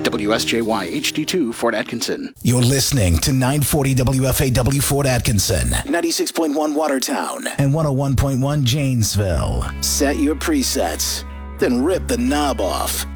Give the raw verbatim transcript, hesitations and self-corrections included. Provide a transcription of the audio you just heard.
W S J Y H D two Fort Atkinson. You're listening to nine forty W F A W Fort Atkinson, ninety-six point one Watertown, and one oh one point one Janesville. Set your presets, then rip the knob off.